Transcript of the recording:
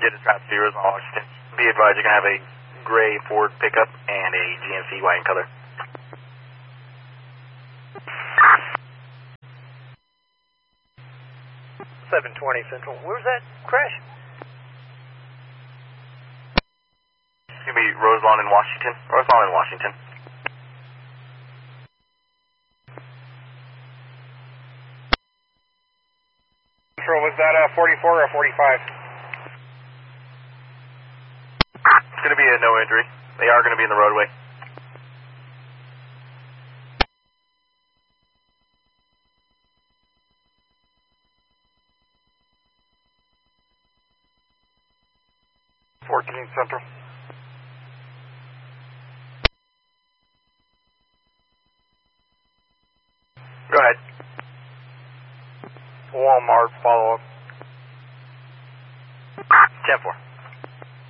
Get a trap zeros on Washington. Be advised, you're going to have a gray Ford pickup and a GMC white in color. Central. Where's that crash? It's going to be Roselawn in Washington. Roselawn in Washington. Central, was that a 44 or a 45? It's going to be a no injury. They are going to be in the roadway. Central. Go ahead. Walmart follow-up. 10-4.